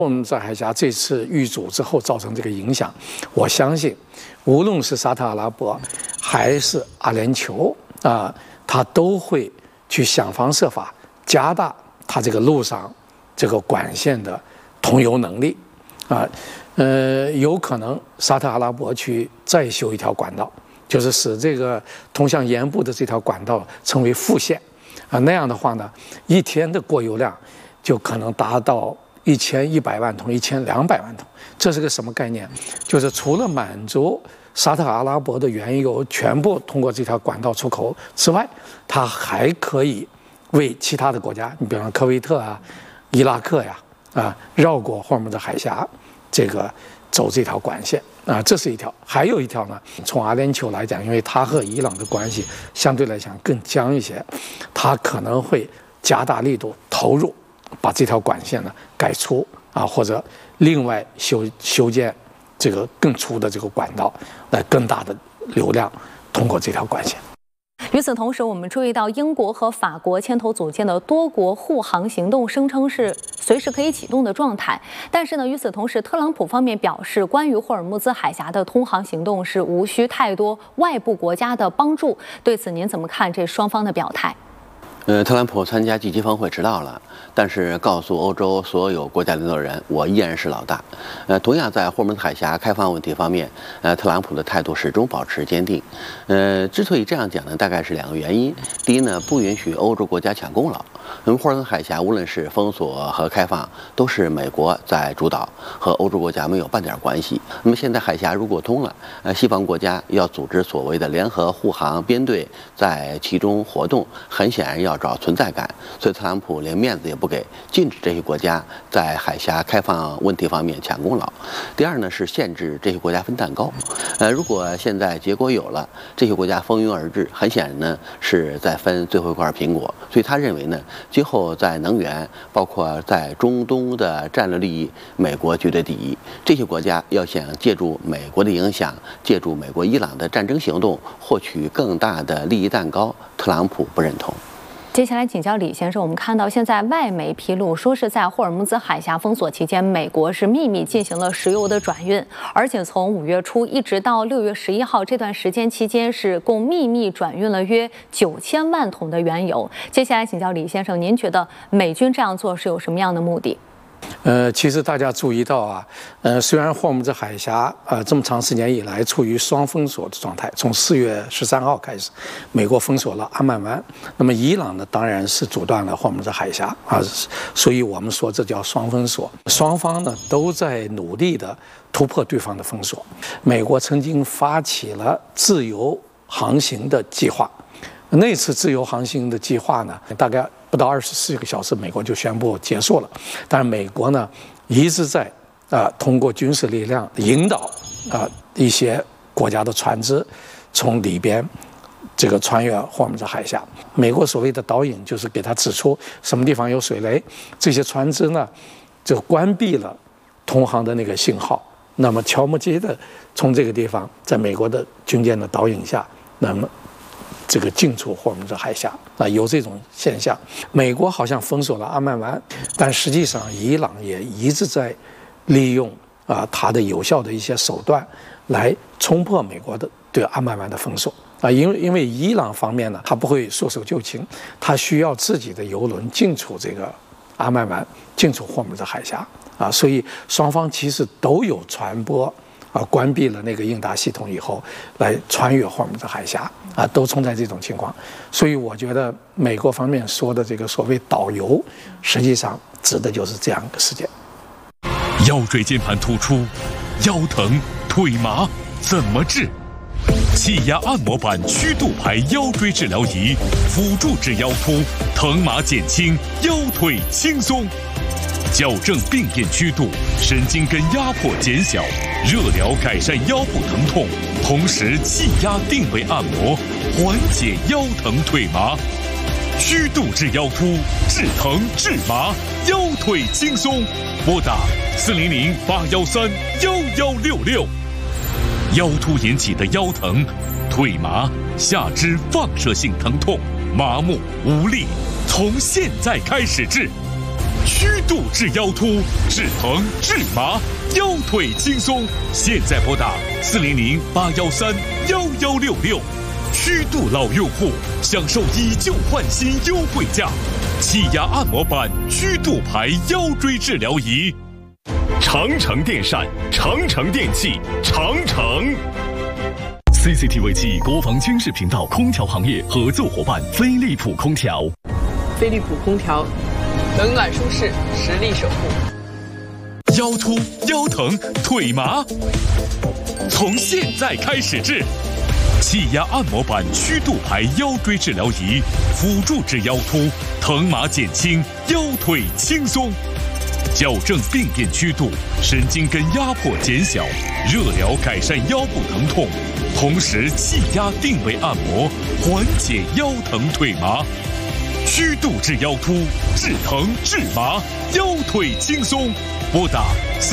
霍尔木兹海峡这次遇阻之后造成这个影响，我相信，无论是沙特阿拉伯还是阿联酋他都会去想方设法加大他这个陆上这个管线的通油能力有可能沙特阿拉伯去再修一条管道，就是使这个通向盐部的这条管道成为副线那样的话呢，一天的过油量就可能达到1100万桶、1200万桶。这是个什么概念？就是除了满足沙特阿拉伯的原油全部通过这条管道出口之外，它还可以为其他的国家，你比方科威特伊拉克绕过霍尔木兹海峡，这个走这条管线这是一条。还有一条呢，从阿联酋来讲，因为它和伊朗的关系相对来讲更僵一些，它可能会加大力度投入，把这条管线呢改粗或者另外修建这个更粗的这个管道，来更大的流量通过这条管线。 与此同时，我们注意到英国和法国牵头组建的多国护航行动声称是随时可以启动的状态。但是呢，与此同时，特朗普方面表示，关于霍尔木兹海峡的通航行动是无需太多外部国家的帮助。对此您怎么看这双方的表态？ 特朗普参加G7峰会迟到了，但是告诉欧洲所有国家领导人，我依然是老大。同样在霍尔木兹海峡开放问题方面，特朗普的态度始终保持坚定。之所以这样讲呢，大概是2个原因。第一呢，不允许欧洲国家抢功劳。那么霍尔木兹海峡无论是封锁和开放，都是美国在主导，和欧洲国家没有半点关系。那么现在海峡如果通了，西方国家要组织所谓的联合护航编队在其中活动，很显然要找存在感，所以特朗普连面子也不给，禁止这些国家在海峡开放问题方面抢功劳。第二呢，是限制这些国家分蛋糕。如果现在结果有了，这些国家蜂拥而至，很显然呢是在分最后一块苹果。所以他认为呢，今后在能源，包括在中东的战略利益，美国绝对第一。这些国家要想借助美国的影响，借助美国伊朗的战争行动，获取更大的利益蛋糕，特朗普不认同。 接下来请教李先生，我们看到现在外媒披露说是在霍尔木兹海峡封锁期间，美国是秘密进行了石油的转运，而且从5月初一直到6月11号这段时间期间，是共秘密转运了约9000万桶的原油。接下来请教李先生，您觉得美军这样做是有什么样的目的？ 其实大家注意到虽然霍尔木兹海峡这么长时间以来处于双封锁的状态，从4月13号开始，美国封锁了阿曼湾，那么伊朗呢当然是阻断了霍尔木兹海峡所以我们说这叫双封锁。双方呢都在努力的突破对方的封锁。美国曾经发起了自由航行的计划，那次自由航行的计划呢，大概不到24个小时，美国就宣布结束了。但是美国呢，一直在通过军事力量引导一些国家的船只从里边这个穿越霍尔木兹海峡。美国所谓的导引就是给他指出什么地方有水雷，这些船只呢就关闭了通航的那个信号，那么悄无声息的从这个地方，在美国的军舰的导引下，那么这个进出霍尔木兹海峡有这种现象。美国好像封锁了阿曼湾，但实际上伊朗也一直在利用它的有效的一些手段来冲破美国的对阿曼湾的封锁因为伊朗方面呢，它不会束手就擒，它需要自己的油轮进出这个阿曼湾，进出霍尔木兹海峡所以双方其实都有传播关闭了那个应答系统以后，来穿越霍尔木兹海峡都存在这种情况。所以我觉得美国方面说的这个所谓导游，实际上指的就是这样一个事件。 腰椎间盘突出、腰疼、腿麻怎么治？气压按摩板曲度牌腰椎治疗仪，辅助治腰突，疼麻减轻，腰腿轻松。矫正病变曲度，神经根压迫减小，热疗改善腰部疼痛，同时气压定位按摩，缓解腰疼腿麻。曲度治腰突，治疼治麻，腰腿轻松。拨打400-813-1166。腰突引起的腰疼、腿麻、下肢放射性疼痛、麻木无力，从现在开始治。 虚度治腰突，治疼治麻，腰腿轻松。现在拨打400-813-1166，虚度老用户享受以旧换新优惠价，气压按摩板虚度牌腰椎治疗仪。 长城电扇、长城电器、长城。CCTV 7国防军事频道空调行业合作伙伴飞利浦空调。 飞利浦空调，冷暖舒适，实力守护。 腰突、腰疼、腿麻，从现在开始治。气压按摩板虚度牌腰椎治疗仪，辅助治腰突，疼麻减轻，腰腿轻松。矫正病变曲度，神经根压迫减小，热疗改善腰部疼痛，同时气压定位按摩，缓解腰疼腿麻。虚度治腰突，治疼治麻，腰腿轻松。拨打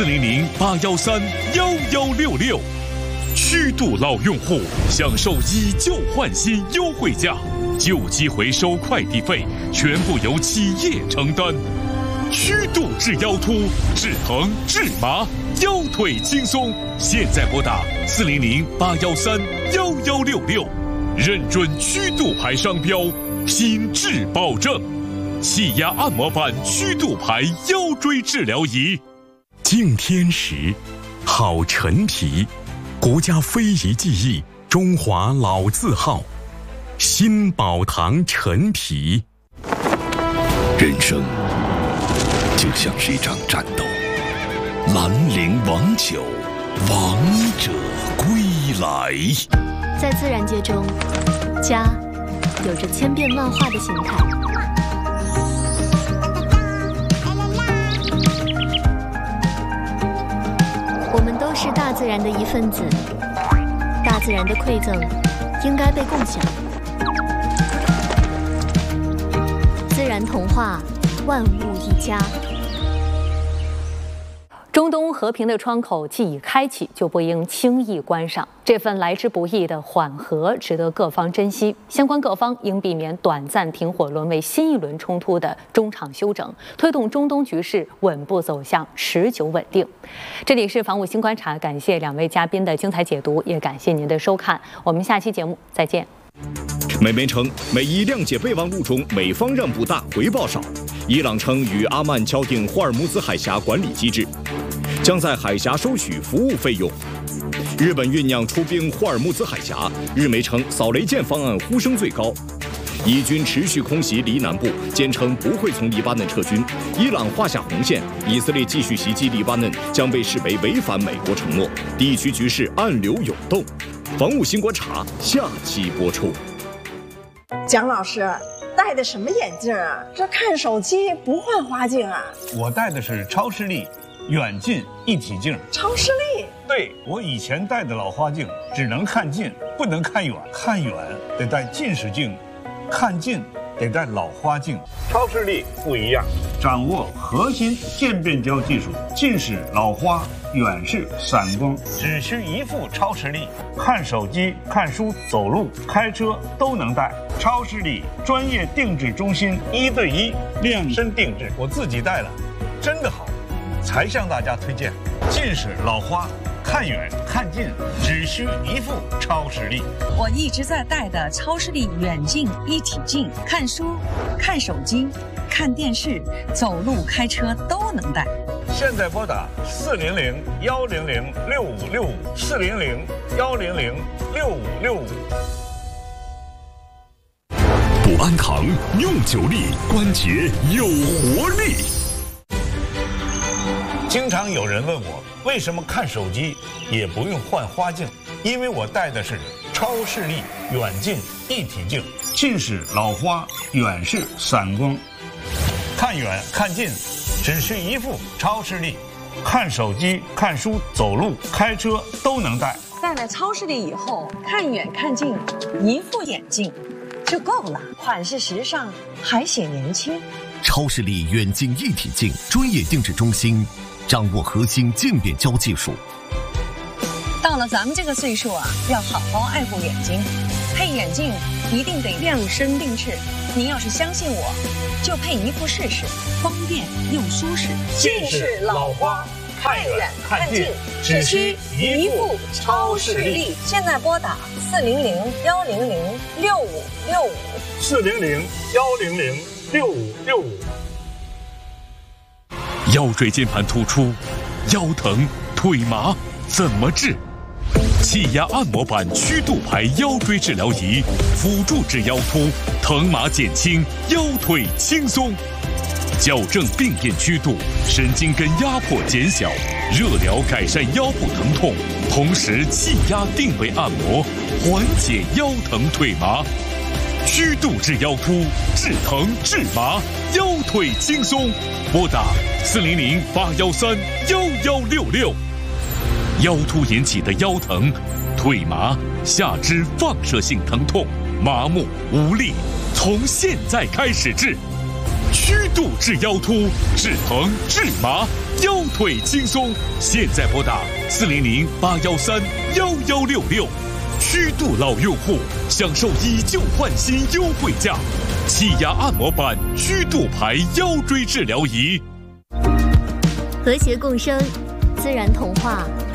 400-813-1166。虚度老用户享受以旧换新优惠价，旧机回收快递费全部由企业承担。虚度治腰突，治疼治麻，腰腿轻松。现在拨打400-813-1166，认准虚度牌商标，品质保证。气压按摩板虚度牌腰椎治疗仪。 敬天时，好陈皮，国家非遗技艺，中华老字号，新宝堂陈皮。人生就像是一场战斗，兰陵王酒，王者归来。 在自然界中，家有着千变万化的形态。我们都是大自然的一份子，大自然的馈赠应该被共享。自然童话，万物一家。 中东和平的窗口既已开启，就不应轻易关上。这份来之不易的缓和值得各方珍惜，相关各方应避免短暂停火沦为新一轮冲突的中场休整，推动中东局势稳步走向持久稳定。这里是防务新观察，感谢两位嘉宾的精彩解读，也感谢您的收看。我们下期节目再见。 美媒称，美伊谅解备忘录中，美方让步大，回报少。伊朗称与阿曼敲定霍尔木兹海峡管理机制，将在海峡收取服务费用。日本酝酿出兵霍尔木兹海峡，日媒称扫雷舰方案呼声最高。以军持续空袭黎南部，坚称不会从黎巴嫩撤军。伊朗画下红线，以色列继续袭击黎巴嫩将被视为违反美国承诺。地区局势暗流涌动。防务新观察下期播出。 蒋老师戴的什么眼镜啊？这看手机不换花镜啊？ 我戴的是超视力远近一体镜。 超视力？ 对，我以前戴的老花镜只能看近，不能看远，看远得戴近视镜，看近得戴老花镜。超视力不一样，掌握核心渐变焦技术，近视、老花、远视、散光，只需一副超视力，看手机、看书、走路、开车都能戴。超视力专业定制中心，1对1量身定制，我自己戴了，真的好，才向大家推荐。近视、老花、看远看近，只需一副超视力。 我一直在戴的超视力远近一体镜，看书、看手机、看电视、走路、开车都能戴。 现在拨打400-100-6565，400-100-6565。 补安堂用久力，关节有活力。 经常有人问我，为什么看手机也不用换花镜？因为我戴的是超视力远近一体镜，近视、老花、远视、散光，看远看近只需一副超视力，看手机、看书、走路、开车都能戴。 戴了超视力以后，看远看近，一副眼镜就够了，款式时尚，还显年轻。 超视力远近一体镜专业定制中心，掌握核心渐变焦技术。 到了咱们这个岁数啊，要好好爱护眼睛，配眼镜一定得量身定制， 您要是相信我，就配一副试试，方便又舒适。 近视老花，看远看近，只需一副超视力。 现在拨打 400-100-6565，400-100-6565。 腰椎间盘突出，腰疼腿麻怎么治？气压按摩板曲度排腰椎治疗仪辅助治腰突，疼麻减轻，腰腿轻松，矫正病变曲度，神经根压迫减小，热疗改善腰部疼痛，同时气压定位按摩，缓解腰疼腿麻。曲度治腰突，治疼治麻，腰腿轻松。拨打400-813-1166。腰突引起的腰疼、腿麻、下肢放射性疼痛、麻木无力，从现在开始治。曲度治腰突，治疼治麻，腰腿轻松。现在拨打400-813-1166。曲度老用户享受以旧换新优惠价，气压按摩板曲度排腰椎治疗仪。 和谐共生，自然童话。